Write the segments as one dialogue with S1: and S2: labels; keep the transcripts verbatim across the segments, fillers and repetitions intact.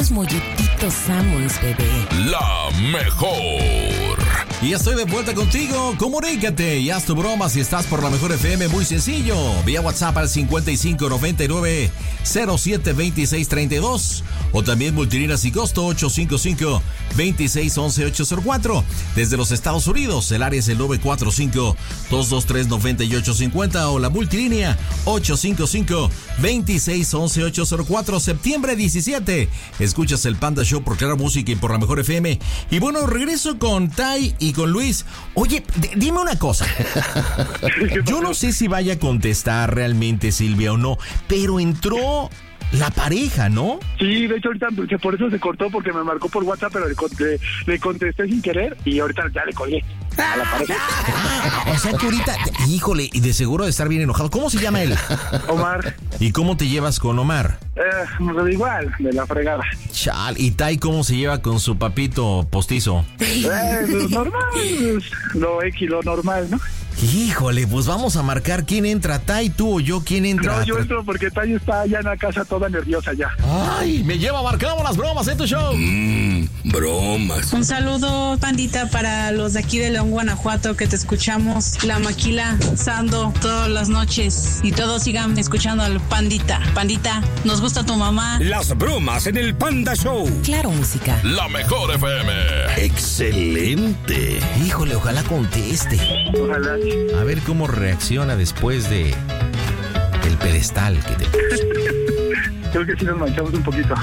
S1: unos molletitos Samuels, bebé.
S2: La mejor.
S3: Y ya estoy de vuelta contigo. Comunícate y haz tu broma si estás por la mejor F M. Muy sencillo. Vía WhatsApp al cincuenta y cinco noventa y nueve cero siete veintiséis treinta y dos. O también multilíneas y costo ocho cinco cinco veintiséis once ocho cero cuatro. Desde los Estados Unidos, el área es el nueve cuatro cinco dos dos tres nueve ocho cinco cero. O la multilínea ocho cinco cinco veintiséis once ocho cero cuatro. Septiembre diecisiete. Escuchas el Panda Show por Clara Música y por la mejor F M. Y bueno, regreso con Tai y con Luis. Oye, d- dime una cosa. Yo no sé si vaya a contestar realmente Silvia o no, pero entró la pareja, ¿no?
S4: Sí, de hecho ahorita por eso se cortó, porque me marcó por WhatsApp, pero le, conté, le contesté sin querer y ahorita ya le colgué a la pareja.
S3: Ah, o sea que ahorita, híjole, y de seguro de estar bien enojado. ¿Cómo se llama él?
S4: Omar.
S3: ¿Y cómo te llevas con Omar?
S4: Eh, igual, de la fregada.
S3: Chal, ¿y Tai cómo se lleva con su papito postizo?
S4: Eh, pues normal, pues, lo X, lo normal, ¿no?
S3: Híjole, pues vamos a marcar quién entra, Tai, tú o yo, quién entra.
S4: No, yo entro porque Tai está allá en la casa toda nerviosa ya.
S3: Ay, me lleva, marcamos las bromas en tu show.
S2: Mmm, bromas.
S5: Un saludo, pandita, para los de aquí de León, Guanajuato, que te escuchamos la maquila Sando todas las noches. Y todos sigan escuchando al Pandita. Pandita, nos gusta tu mamá.
S2: Las bromas en el Panda Show.
S1: Claro, música.
S2: La mejor F M. Excelente.
S3: Híjole, ojalá conteste.
S4: Ojalá.
S3: A ver cómo reacciona después de el pedestal que te...
S4: Creo que sí nos manchamos un poquito.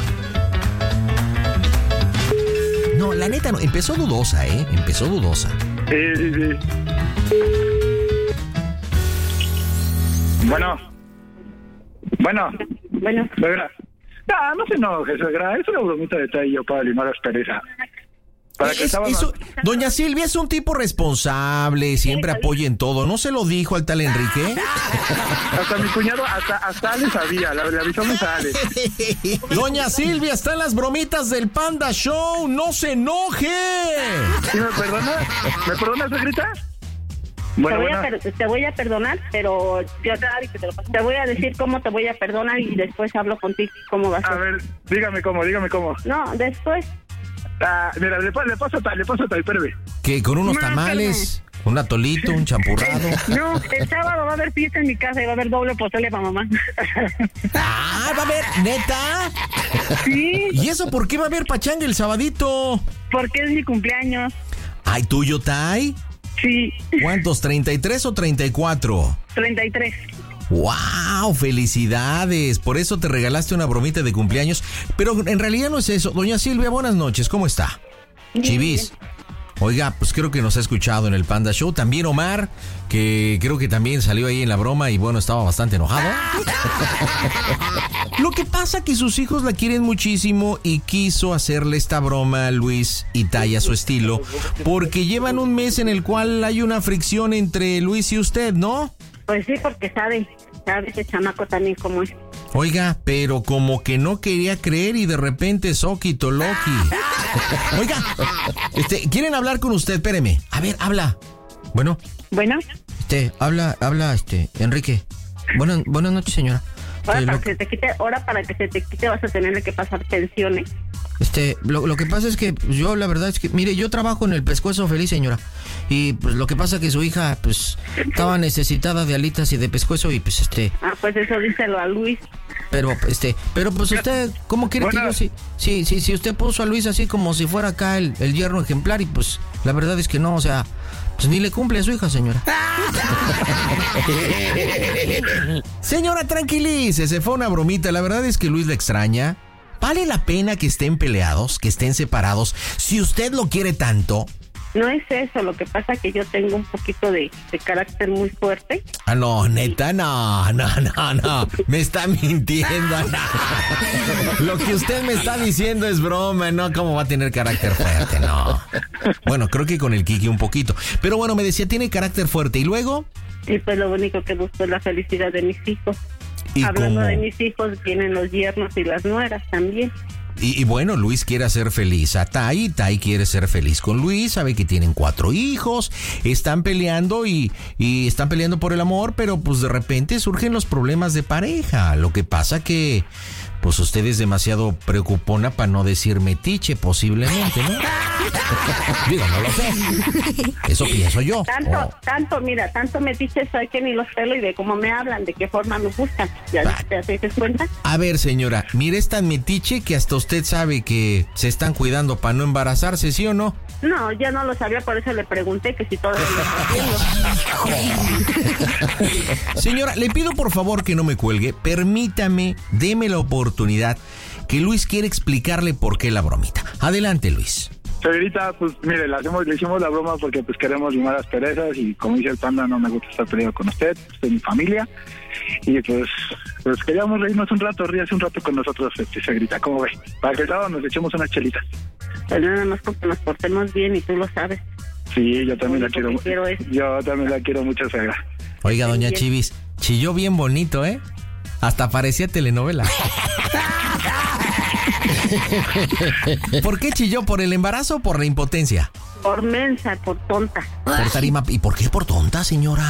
S3: No, la neta no, empezó dudosa, ¿eh? Empezó dudosa.
S4: Sí, sí, sí. Bueno. Bueno.
S6: Bueno.
S4: Suegra. Ah, no se enoje, suegra. Es una bromita de Tai y yo para limar la aspereza. Para que
S3: Es-
S4: estaba...
S3: eso- Doña Silvia es un tipo responsable, siempre apoya en todo. ¿No se lo dijo al tal Enrique?
S4: Hasta mi cuñado, hasta, hasta Ale sabía, le, le avisamos a Ale.
S3: Doña Silvia está en las bromitas del Panda Show, no se enoje.
S4: ¿Sí me perdona? ¿Me perdona, suegrita?
S6: Te
S4: Bueno,
S6: voy, a
S4: bueno.
S6: per- te voy a perdonar, pero yo te, te voy a decir cómo te voy a perdonar y después hablo contigo cómo va a ser.
S4: A ver, dígame cómo, dígame cómo.
S6: No, después.
S4: Ah, mira, le, pa- le paso a Tai, le paso a Tai, espérame.
S3: Que con unos
S6: No,
S3: tamales, un atolito, un champurrado.
S6: No, el sábado va a haber fiesta en mi casa y va a haber doble pozole para mamá.
S3: Ah, va a haber, neta.
S6: Sí,
S3: ¿Y eso por qué va a haber pachanga el sabadito?
S6: porque es mi cumpleaños.
S3: Ay, ¿tuyo, Tai?
S6: Sí,
S3: ¿Cuántos? ¿treinta y tres o treinta y cuatro?
S6: treinta y tres.
S3: ¡Wow! ¡Felicidades! Por eso te regalaste una bromita de cumpleaños. Pero en realidad no es eso. Doña Silvia, buenas noches. ¿Cómo está? Chivis. Oiga, pues creo que nos ha escuchado en el Panda Show. También Omar, que creo que también salió ahí en la broma y bueno, estaba bastante enojado. Lo que pasa que sus hijos la quieren muchísimo y quiso hacerle esta broma a Luis y Tai a su estilo, porque llevan un mes en el cual hay una fricción entre Luis y usted, ¿no?
S6: Pues sí, porque sabe, sabe ese chamaco también cómo es.
S3: Oiga, pero como que no quería creer y de repente Soki Toloki. Oiga, este, ¿quieren hablar con usted? Espéreme. A ver, habla. Bueno,
S6: Bueno,
S3: este, habla, habla, este, Enrique. Buenas, buenas noches, señora.
S6: ahora
S3: Eh,
S6: para
S3: lo,
S6: que se te quite, ahora para que se te quite vas a tener que pasar pensiones.
S3: este, lo, lo que pasa es que pues, yo, la verdad es que, mire, yo trabajo en el Pescuezo Feliz, señora. Y pues lo que pasa es que su hija, pues, estaba necesitada de alitas y de pescuezo y pues, este,
S6: Ah, pues eso díselo a Luis.
S3: pero, este, pero pues usted, ¿cómo quiere que
S4: Bueno.
S3: yo sí? Sí, sí, sí, usted puso a Luis así como si fuera acá el, el yerno ejemplar y pues, la verdad es que no, o sea, pues ni le cumple a su hija, señora. Señora, tranquilícese, fue una bromita, la verdad es que Luis la extraña. ¿Vale la pena que estén peleados, que estén separados, si usted lo quiere tanto?
S6: No es eso, lo que pasa que yo tengo un poquito de, de carácter muy fuerte.
S3: Ah, no, neta, no, no, no, no, me está mintiendo, no. Lo que usted me está diciendo es broma, no, ¿cómo va a tener carácter fuerte? No. Bueno, creo que con el Kiki un poquito, pero bueno, me decía, tiene carácter fuerte, ¿y luego?
S6: Y pues lo único que busco es la felicidad de mis hijos.
S3: ¿Y
S6: Hablando
S3: cómo?
S6: de mis hijos, vienen los yernos y las nueras también.
S3: Y, y bueno, Luis quiere hacer feliz a Tai, Tai quiere ser feliz con Luis, sabe que tienen cuatro hijos, están peleando y, y están peleando por el amor, pero pues de repente surgen los problemas de pareja. Lo que pasa que pues usted es demasiado preocupona para no decir metiche, posiblemente, ¿no? Digo, no lo sé. Eso pienso yo.
S6: Tanto,
S3: Oh.
S6: tanto, mira, tanto metiche soy que ni los pelo y de cómo me hablan, de qué forma me buscan. ¿Ya
S3: Va.
S6: te, te, te das cuenta?
S3: A ver, señora, mire, es tan metiche que hasta usted sabe que se están cuidando para no embarazarse, ¿sí o no?
S6: No, ya no lo sabía, por eso le pregunté que si todo lo está haciendo.
S3: Señora, le pido por favor que no me cuelgue. Permítame, deme la oportunidad que Luis quiere explicarle por qué la bromita. Adelante, Luis.
S4: Señorita, pues mire, le, hacemos, le hicimos la broma porque pues queremos limar las perezas y como dice el panda, no me gusta estar peleado con usted, usted es mi familia. Y pues, pues queríamos reírnos un rato, ríase un rato con nosotros, este, señorita, ¿cómo ve? Para que el sábado nos echemos unas chelitas.
S6: Pero nada más porque nos portemos bien y tú lo sabes.
S4: Sí, yo también
S6: Lo
S4: la quiero
S6: único que quiero
S4: mucho.
S6: es-
S4: Yo también la quiero mucho, suegra.
S3: Oiga, doña
S6: Bien.
S3: Chivis, chilló bien bonito, ¿eh? Hasta parecía telenovela. ¿Por qué chilló? ¿Por el embarazo o por la impotencia?
S6: Por mensa, por tonta.
S3: Por tarima. ¿Y por qué por tonta, señora?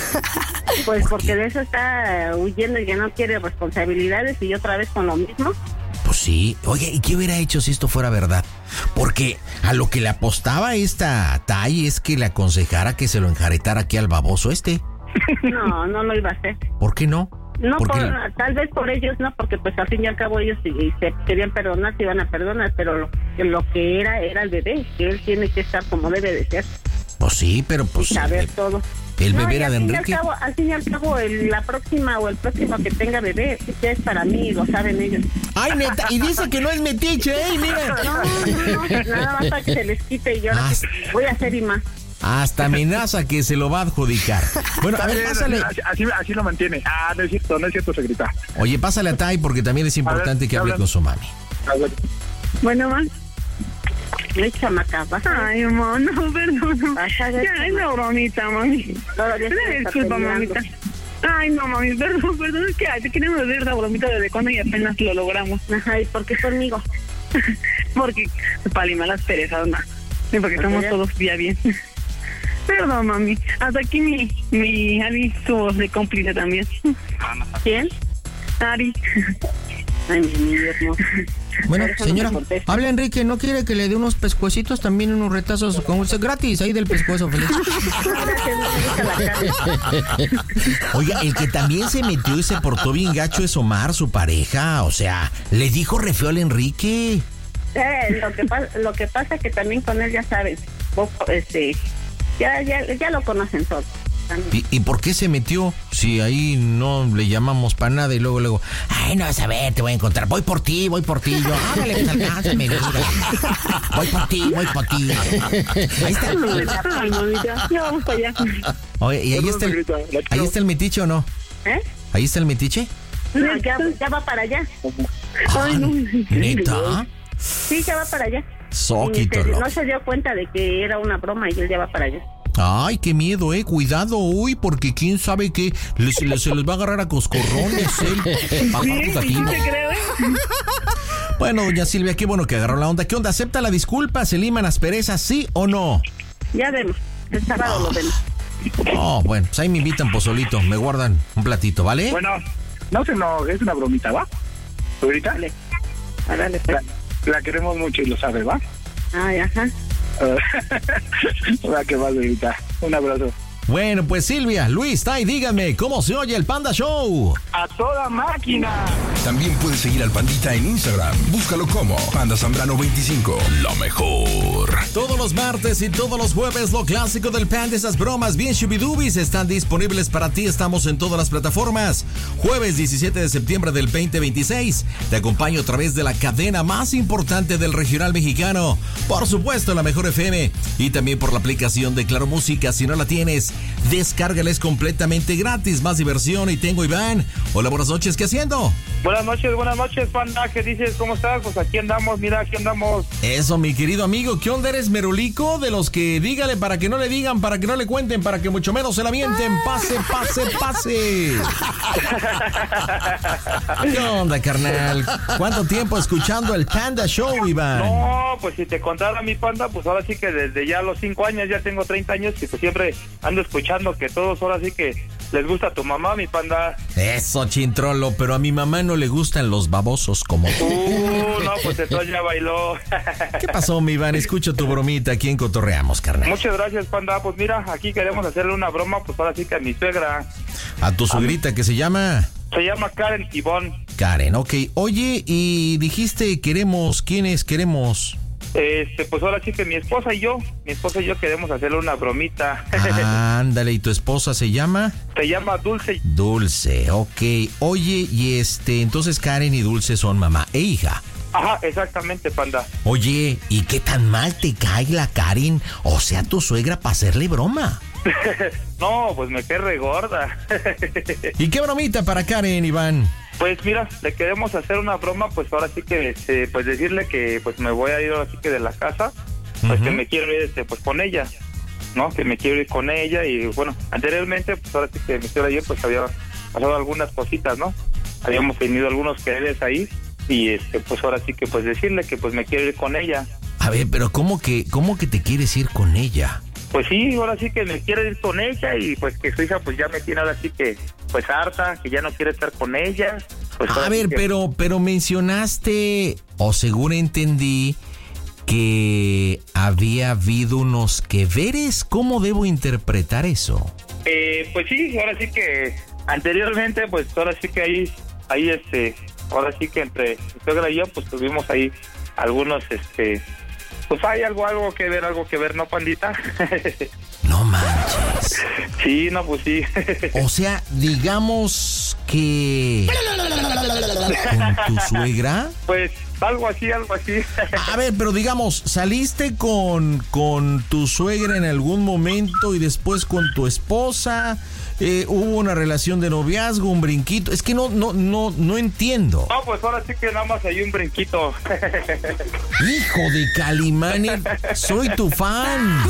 S6: Pues porque de eso está huyendo y que no quiere responsabilidades y otra vez con lo mismo.
S3: Pues sí. Oye, ¿y qué hubiera hecho si esto fuera verdad? Porque a lo que le apostaba esta Tai es que le aconsejara que se lo enjaretara aquí al baboso este.
S6: No, no lo iba a hacer.
S3: ¿Por qué no?
S6: No,
S3: ¿Por
S6: por,
S3: qué?
S6: tal vez por ellos no, porque pues al fin y al cabo ellos si, si se querían perdonar, se iban a perdonar, pero lo, lo que era, era el bebé, que él tiene que estar como debe de ser,
S3: Pues sí, pero pues
S6: y saber
S3: el,
S6: todo.
S3: el
S6: No,
S3: bebé
S6: y
S3: era de
S6: al fin y al
S3: Enrique.
S6: cabo- Al fin y al cabo, el- la próxima o el próximo que tenga bebé, ya es para mí, lo saben ellos.
S3: Ay, neta, y dice que no es metiche, ¿eh? Mira.
S6: No, no, no, nada más para que se les quite y yo ahora
S3: Ah,
S6: sí voy a hacer y más.
S3: Hasta amenaza que se lo va a adjudicar. Bueno, a
S4: Está
S3: ver,
S4: bien,
S3: pásale.
S4: así, así, así lo mantiene. Ah, no es cierto, no es cierto, señorita.
S3: Oye, pásale a Tai porque también es importante
S4: A ver,
S3: que hable
S4: habla.
S3: con su mami.
S4: A ver.
S6: Bueno, ma. No hay chamaca, vas a
S7: Ay, mamá, no, perdón.
S6: Vas a ver,
S7: Ya, es una bromita, mami.
S6: Todavía se
S7: Una
S6: está
S7: disculpa,
S6: peleando.
S7: mamita. Ay, no, mami, perdón, perdón. Es que ay, te queremos hacer esa bromita desde cuando y apenas lo logramos.
S6: Ajá, ¿y por qué conmigo?
S7: Porque para limar las perezas, ma. Y porque
S6: Ok.
S7: estamos todos ya bien. Perdón, mami. Hasta aquí mi, mi Ari estuvo de cómplice también.
S6: ¿Quién?
S7: Ari.
S6: Ay, mi niño hermoso.
S3: Bueno,
S6: Por eso no
S3: señora,
S6: me contesta.
S3: habla Enrique, ¿no quiere que le dé unos pescuecitos también, unos retazos con usted gratis ahí del pescuezo, feliz?
S6: Gracias, no me gusta la cara.
S3: Oiga, el que también se metió y se portó bien gacho es Omar, su pareja. O sea, le dijo re feo al Enrique.
S6: Eh, lo que pasa, lo que pasa que también con él ya sabes, vos, este, ya, ya, ya lo conocen todos. también.
S3: ¿Y, ¿Y por qué se metió? Si ahí no le llamamos para nada y luego, luego, ay, no vas a ver, te voy a encontrar. Voy por ti, voy por ti. Yo, ándale, pues alcánzame, mira. Voy por ti, voy por ti. Ahí está.
S7: Ay, mamita. Ya vamos para allá.
S3: Oye, ¿y ahí está el, ahí está el metiche o no?
S6: ¿Eh?
S3: ¿Ahí está el metiche?
S6: No, ya, ya va para allá.
S7: Ay, no.
S3: ¿Neta?
S6: Sí, ya va para allá.
S3: Soquito,
S6: Y se-
S3: loco.
S6: no se dio cuenta de que era una broma y él ya va para allá.
S3: Ay, qué miedo, eh. Cuidado, uy, porque quién sabe qué. Les, les- se les va a agarrar a coscorrones, eh.
S7: Sí,
S3: Aparte aquí.
S7: ¿sí te crees?
S3: Bueno, doña Silvia, qué bueno que agarró la onda. ¿Qué onda? ¿Acepta la disculpa? ¿Se liman las perezas, sí o no?
S6: Ya vemos. El sábado lo vemos.
S3: Oh, bueno, pues ahí me invitan pozolito. Me guardan un platito, ¿vale?
S4: Bueno, no se enoje, es una bromita, ¿va? Ahorita
S6: Dale. Árale, pues.
S4: la, la queremos mucho y lo sabe, ¿va?
S6: Ay, ajá.
S4: Va que va, ahorita. Un abrazo.
S3: Bueno, pues Silvia, Luis, Tai, díganme, ¿cómo se oye el Panda Show?
S4: ¡A toda máquina!
S2: También puedes seguir al Pandita en Instagram. Búscalo como Panda Zambrano veinticinco. Lo mejor.
S3: Todos los martes y todos los jueves, lo clásico del Panda, esas bromas bien shubidubis están disponibles para ti. Estamos en todas las plataformas. Jueves diecisiete de septiembre del veinte veintiséis. Te acompaño a través de la cadena más importante del regional mexicano. Por supuesto, la Mejor F M. Y también por la aplicación de Claro Música. Si no la tienes, descárgala, es completamente gratis. Más diversión. Y tengo Iván. Hola, buenas noches. ¿Qué haciendo?
S8: Buenas noches, buenas noches, Panda. ¿Qué dices? ¿Cómo estás? Pues aquí andamos, mira, aquí andamos.
S3: Eso, mi querido amigo. ¿Qué onda eres, merulico? De los que dígale para que no le digan, para que no le cuenten, para que mucho menos se la mienten. Pase, pase, pase. ¿Qué onda, carnal? ¿Cuánto tiempo escuchando el Panda Show, Iván?
S8: No, pues si te contara mi Panda, pues ahora sí que desde ya los cinco años, ya tengo treinta años, y pues siempre ando escuchando que todos ahora sí que les gusta a tu mamá, mi Panda.
S3: Eso, Chintrolo, pero a mi mamá no le gustan los babosos como tú.
S8: Uh, no, pues entonces ya bailó.
S3: ¿Qué pasó, mi Iván? Escucho tu bromita. ¿A quién cotorreamos, carnal?
S8: Muchas gracias, Panda. Pues mira, aquí queremos hacerle una broma, pues ahora sí que a mi suegra.
S3: ¿A tu suegrita que se llama?
S8: Se llama Karen Ivonne.
S3: Karen, ok. Oye, y dijiste queremos, ¿quiénes queremos?
S8: Este, pues ahora sí que mi esposa y yo, mi esposa y yo queremos hacerle una bromita.
S3: Ah, ándale, ¿y tu esposa se llama?
S8: Se llama Dulce.
S3: Dulce, ok. Oye, y este, entonces Karen y Dulce son mamá e hija.
S8: Ajá, exactamente, Panda.
S3: Oye, ¿y qué tan mal te cae la Karen, o sea, tu suegra, para hacerle broma?
S8: No, pues me cae re gorda.
S3: ¿Y qué bromita para Karen, Iván?
S8: Pues mira, le queremos hacer una broma, pues ahora sí que, este, pues decirle que pues me voy a ir ahora sí que de la casa, pues uh-huh. que me quiero ir, este, pues con ella, ¿no? Que me quiero ir con ella y bueno, anteriormente, pues ahora sí que mi suegra ayer, pues había pasado algunas cositas, ¿no? Habíamos tenido algunos quereres ahí y este, pues ahora sí que pues decirle que pues me quiero ir con ella.
S3: A ver, pero ¿cómo que, cómo que te quieres ir con ella?
S8: Pues sí, ahora sí que me quiero ir con ella y pues que su hija pues ya me tiene ahora sí que pues harta, que ya no quiere estar con ella. Pues
S3: a ver, que... pero pero mencionaste, o según entendí, que había habido unos que veres. ¿Cómo debo interpretar eso?
S8: Eh, pues sí, ahora sí que anteriormente, pues ahora sí que ahí, ahí este, ahora sí que entre mi suegra y yo, pues tuvimos ahí algunos, este... Pues hay algo, algo que ver, algo que ver, ¿no, Pandita?
S3: No manches.
S8: Sí, no, pues sí.
S3: O sea, digamos que... ¿Con tu suegra?
S8: Pues algo así, algo así.
S3: A ver, pero digamos, ¿saliste con, con tu suegra en algún momento y después con tu esposa? Eh, ¿Hubo una relación de noviazgo, un brinquito? Es que no, no, no, no entiendo.
S8: No, pues ahora sí que nada más hay un brinquito.
S3: Hijo de Calimán, soy tu fan.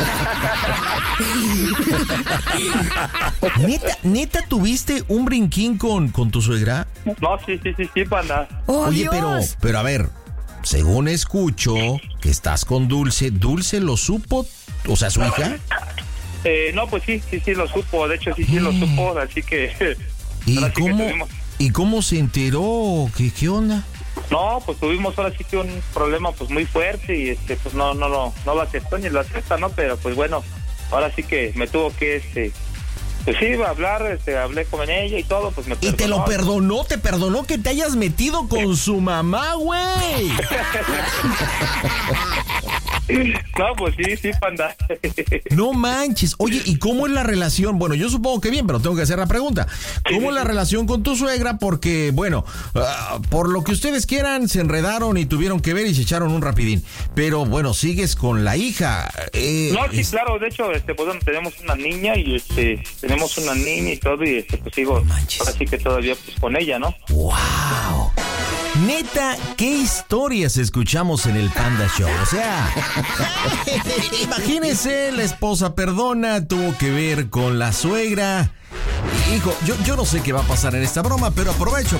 S3: ¿Neta, neta tuviste un brinquín con, con tu suegra?
S8: No, sí, sí, sí, sí, Panda.
S1: Oh,
S3: Oye,
S1: Dios.
S3: pero, pero a ver, según escucho que estás con Dulce, ¿Dulce lo supo? O sea, ¿su hija?
S8: Eh, no, pues sí, sí, sí lo supo, de hecho sí, sí lo supo, así que...
S3: ¿Y
S8: sí
S3: cómo,
S8: que tuvimos...
S3: ¿Y cómo se enteró? ¿Qué, qué onda?
S8: No, pues tuvimos ahora sí que un problema pues muy fuerte y este pues no, no, no, no lo aceptó ni lo acepta, ¿no? Pero pues bueno, ahora sí que me tuvo que, este... Pues sí, iba a hablar, este, hablé con ella y todo, pues me perdonó.
S3: ¿Y te lo perdonó? ¿Te perdonó que te hayas metido con su mamá, güey?
S8: No, pues sí, sí, Panda.
S3: No manches. Oye, ¿y cómo es la relación? Bueno, yo supongo que bien, pero tengo que hacer la pregunta. ¿Cómo es la relación con tu suegra? Porque, bueno, uh, por lo que ustedes quieran, se enredaron y tuvieron que ver y se echaron un rapidín. Pero, bueno, sigues con la hija. Eh,
S8: no, sí,
S3: es...
S8: claro, de hecho, este, pues bueno, tenemos una niña y este, tenemos una niña y todo y este, pues sigo,
S3: Manches.
S8: ahora sí que todavía pues con ella, ¿no?
S3: ¡Wow! Neta, ¿qué historias escuchamos en el Panda Show? O sea, imagínense, la esposa perdona, tuvo que ver con la suegra. Hijo, yo, yo no sé qué va a pasar en esta broma, pero aprovecho